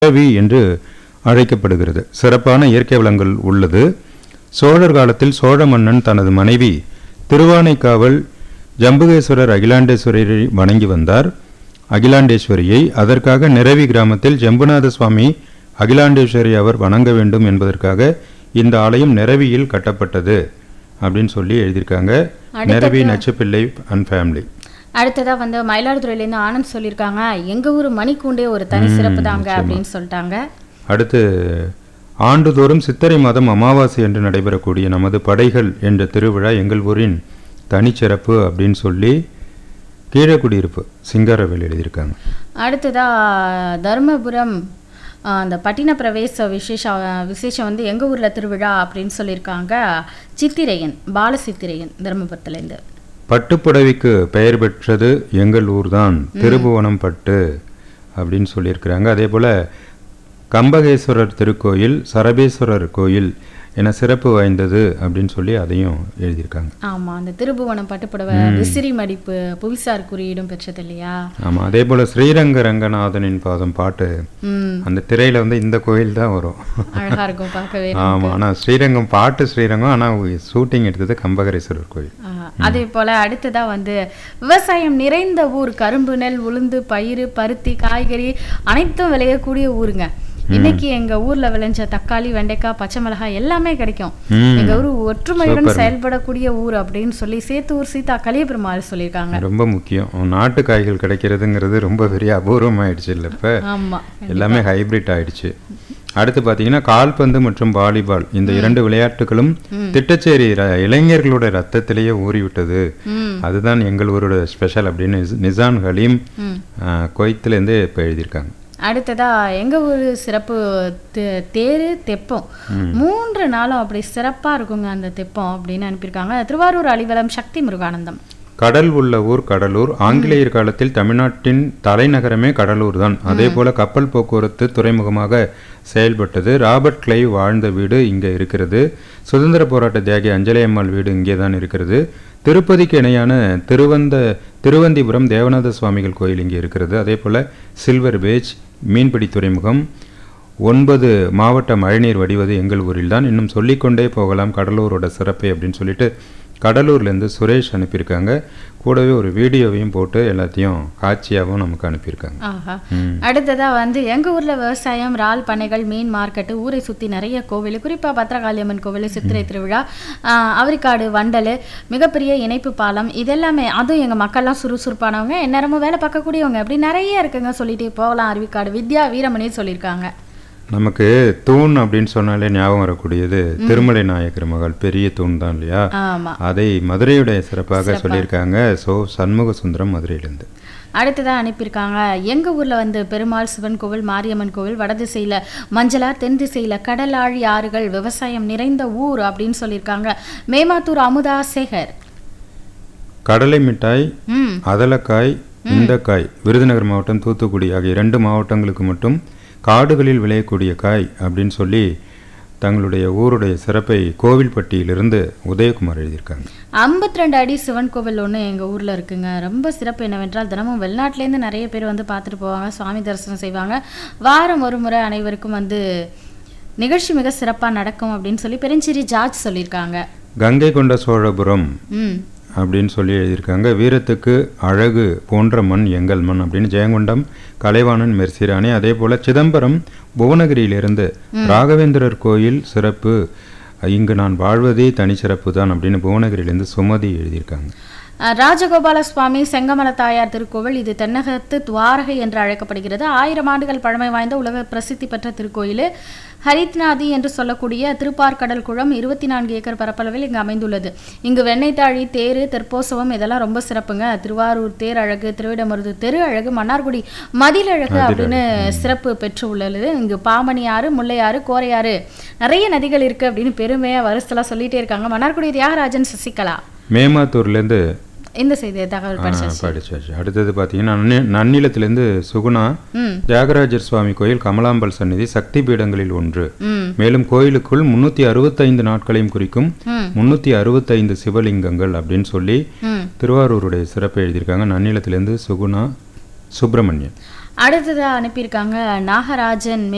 நிரவி என்று அழைக்கப்படுகிறது. சிறப்பான இயற்கை வளங்கள் உள்ளது. சோழர் காலத்தில் சோழ மன்னன் தனது மனைவி திருவானைக்காவல் ஜம்புகேஸ்வரர் அகிலாண்டேஸ்வரரை வணங்கி வந்தார். அகிலாண்டேஸ்வரியை அதற்காக நிரவி கிராமத்தில் ஜம்புநாத சுவாமி அகிலாண்டேஸ்வரி அவர் வணங்க வேண்டும் என்பதற்காக இந்த ஆலயம் நிரவியில் கட்டப்பட்டது அப்படின்னு சொல்லி எழுதியிருக்காங்க. Niravi நச்சுப்பிள்ளை and family. அடுத்ததா மயிலாடுதுறையிலேருந்து ஆனந்த் சொல்லியிருக்காங்க, எங்க ஊர் மணிக்கூண்டே ஒரு தனி சிறப்பு தாங்க அப்படின்னு சொல்லிட்டாங்க. அடுத்து ஆண்டுதோறும் சித்திரை மாதம் அமாவாசை என்று நடைபெறக்கூடிய நமது படைகள் என்ற திருவிழா எங்கள் ஊரின் தனிச்சிறப்பு அப்படின்னு சொல்லி கீழக்குடியிருப்பு சிங்காரவேல் எழுதியிருக்காங்க. அடுத்ததா தர்மபுரம் அந்த பட்டின பிரவேச விசேஷம் எங்கள் ஊரில் திருவிழா அப்படின்னு சொல்லியிருக்காங்க. சித்திரையன் பாலசித்திரையன் தர்மபுரத்துலேருந்து. பட்டுப்புடவைக்கு பெயர் பெற்றது எங்கள் ஊர் தான், திருபுவனம் பட்டு அப்படின்னு சொல்லியிருக்கிறாங்க. அதே போல் கம்பகேஸ்வரர் திருக்கோயில் சரபேஸ்வரர் கோயில் என சிறப்பு வாய்ந்தது அப்படின்னு சொல்லி அதையும் எழுதியிருக்காங்க. ஆமாம், அந்த திருபுவனம் பட்டுப்புடவை விசிறி மடிப்பு புவிசார் குறியீடும் பெற்றது இல்லையா? ஆமாம். அதே போல் ஸ்ரீரங்க ரங்கநாதனின் பாதம் பாட்டு அந்த திரையில் இந்த கோயில் தான் வரும். அழகாக இருக்கும் பார்க்கவே. ஆமாம், ஆனால் ஸ்ரீரங்கம் பாட்டு ஸ்ரீரங்கம், ஆனால் ஷூட்டிங் எடுத்தது கம்பகரேஸ்வரர் கோயில். அதே போல் அடுத்ததான் விவசாயம் நிறைந்த ஊர், கரும்பு நெல் உளுந்து பயிர் பருத்தி காய்கறி அனைத்தும் விளையக்கூடிய ஊருங்க. இன்னைக்கு எங்க ஊர்ல விளைஞ்ச தக்காளி வெண்டைக்காய் பச்சை மிளகாய் எல்லாமே கிடைக்கும். எங்க ஊர் ஒற்றுமையுடன் செயல்படக்கூடிய ஊர் அப்படின்னு சொல்லி சேத்தூர் சீதா கலியபெருமாள் சொல்லியிருக்காங்க. ரொம்ப முக்கியம். நாட்டு காய்கள் கிடைக்கிறதுங்கிறது ரொம்ப பெரிய அபூர்வம் ஆயிடுச்சு இல்லை? இப்ப எல்லாமே ஹைபிரிட் ஆயிடுச்சு. அடுத்து பாத்தீங்கன்னா கால்பந்து மற்றும் வாலிபால் இந்த இரண்டு விளையாட்டுகளும் திட்டச்சேரி இளைஞர்களோட ரத்தத்திலேயே ஊறிவிட்டது. அதுதான் எங்கள் ஊரோட ஸ்பெஷல் அப்படின்னு நிசான் ஹலீம் கொய்த்துல இருந்து இப்ப எழுதியிருக்காங்க. அடுத்ததா எங்க ஊர் சிறப்பு தேரு தெப்பம் 3 நாளும் அப்படி சிறப்பா இருக்குங்க அந்த தெப்பம் அப்படின்னு அனுப்பியிருக்காங்க. திருவாரூர் அலிவலம் சக்தி முருகானந்தம். கடல் உள்ள ஊர் கடலூர். ஆங்கிலேயர் காலத்தில் தமிழ்நாட்டின் தலைநகரமே கடலூர் தான். அதே போல கப்பல் போக்குவரத்து துறைமுகமாக செயல்பட்டது. ராபர்ட் கிளைவ் வாழ்ந்த வீடு இங்கே இருக்கிறது. சுதந்திர போராட்ட தியாகி அஞ்சலி அம்மாள் வீடு இங்கே தான் இருக்கிறது. திருப்பதிக்கு இணையான திருவந்திபுரம் தேவநாத சுவாமிகள் கோயில் இங்கே இருக்கிறது. அதே போல் சில்வர் பேஜ் மீன்பிடி துறைமுகம் 9 மாவட்ட மழைநீர் வடிவது எங்கள் ஊரில் தான். இன்னும் சொல்லிக்கொண்டே போகலாம் கடலூரோட சிறப்பை அப்படின்னு சொல்லிட்டு கடலூர்லேருந்து சுரேஷ் அனுப்பியிருக்காங்க. கூடவே ஒரு வீடியோவையும் போட்டு எல்லாத்தையும் காட்சியாகவும் நமக்கு அனுப்பியிருக்காங்க. அடுத்ததா எங்க ஊர்ல விவசாயம் இறால் பண்ணைகள் மீன் மார்க்கெட்டு ஊரை சுற்றி நிறைய கோவில், குறிப்பாக பத்திரகாளியம்மன் கோவில் சித்திரை திருவிழா அவரிக்காடு வண்டல் மிகப்பெரிய இணைப்பு பாலம் இதெல்லாமே. அதுவும் எங்க மக்கள்லாம் சுறுசுறுப்பானவங்க, எந்நேரமும் வேலை பார்க்கக்கூடியவங்க அப்படி நிறைய இருக்குங்க. சொல்லிட்டே போகலாம். அருவிக்காடு வித்யா வீரமணி சொல்லியிருக்காங்க. நமக்கு தூண் அப்படின்னு சொன்னாலே ஞாபகம் வரக்கூடியது திருமலை நாயக்கர் மகள் பெரிய தூண் தான் இல்லையா? அதை மதுரையுடைய சிறப்பாக சொல்லியிருக்காங்க. சண்முக சுந்தரம் மதுரையிலிருந்து. அடுத்ததான் அனுப்பியிருக்காங்க. எங்க ஊர்ல பெருமாள் சிவன் கோவில் மாரியம்மன் கோவில், வடதிசையில மஞ்சளார், தென் திசையில கடலாழி ஆறுகள், விவசாயம் நிறைந்த ஊர் அப்படின்னு சொல்லியிருக்காங்க. மேமாத்தூர் அமுதா சேகர். கடலை மிட்டாய் அதலக்காய் இந்தக்காய் விருதுநகர் மாவட்டம் தூத்துக்குடி ஆகிய 2 மாவட்டங்களுக்கு மட்டும் காடுகளில் விளையக்கூடிய காய் அப்படின்னு சொல்லி தங்களுடைய ஊருடைய சிறப்பை கோவில்பட்டியிலிருந்து உதயகுமார் எழுதியிருக்காங்க. 52 அடி சிவன் கோவில் ஒன்று எங்கள் ஊரில் இருக்குங்க. ரொம்ப சிறப்பு என்னவென்றால் தினமும் வெளிநாட்டிலேருந்து நிறைய பேர் பார்த்துட்டு போவாங்க, சுவாமி தரிசனம் செய்வாங்க. வாரம் ஒரு முறை அனைவருக்கும் நிகழ்ச்சி மிக சிறப்பாக நடக்கும் அப்படின்னு சொல்லி பெருஞ்சேரி ஜார்ஜ் சொல்லியிருக்காங்க. கங்கை கொண்ட சோழபுரம் அப்படின்னு சொல்லி எழுதியிருக்காங்க. வீரத்துக்கு அழகு போன்ற மண் எங்கள் மண் அப்படின்னு ஜெயங்கொண்டம் கலைவாணன் மெர்சிராணி. அதே போல சிதம்பரம் புவனகிரியிலிருந்து ராகவேந்திரர் கோயில் சிறப்பு, இங்கு நான் வாழ்வதே தனிச்சிறப்பு தான் அப்படின்னு புவனகிரியிலிருந்து சுமதி எழுதியிருக்காங்க. ராஜகோபால சுவாமி செங்கமல தாயார் திருக்கோவில் இது தென்னகத்து துவாரகை என்று அழைக்கப்படுகிறது. 1000 ஆண்டுகள் பழமை வாய்ந்த உலக பிரசித்தி பெற்ற திருக்கோயில். ஹரித்நாதி என்று சொல்லக்கூடிய திருப்பார்கடல் குளம் 24 ஏக்கர் பரப்பளவில் இங்கு அமைந்துள்ளது. இங்கு வெண்ணெய் தாழி தேரு தெற்போசவம் இதெல்லாம் ரொம்ப சிறப்புங்க. திருவாரூர் தேர் அழகு, திருவிடமருது தெரு அழகு, மன்னார்குடி மதில் அழகு அப்படின்னு சிறப்பு பெற்று உள்ளது. இங்கு பாமணி ஆறு, முல்லையாறு, கோரையாறு நிறைய நதிகள் இருக்கு அப்படின்னு பெருமையா வருஷத்தெல்லாம் சொல்லிட்டே இருக்காங்க. மன்னார்குடி தியாகராஜன் சசிகலா. மேமாத்தூர்லேருந்து இந்த செய்தியை தகவல் படிச்சாச்சு. அடுத்தது பார்த்தீங்கன்னா நன்னிலத்திலிருந்து சுகுணா. தியாகராஜர் சுவாமி கோயில் கமலாம்பல் சந்நிதி சக்தி பீடங்களில் ஒன்று. மேலும் கோயிலுக்குள் 365 நாட்களையும் குறிக்கும் 365 சிவலிங்கங்கள் அப்படின்னு சொல்லி திருவாரூருடைய சிறப்பை எழுதியிருக்காங்க. நன்னிலத்திலிருந்து சுகுணா சுப்பிரமணியன். அடுத்ததாக அனுப்பியிருக்காங்க நாகராஜன்.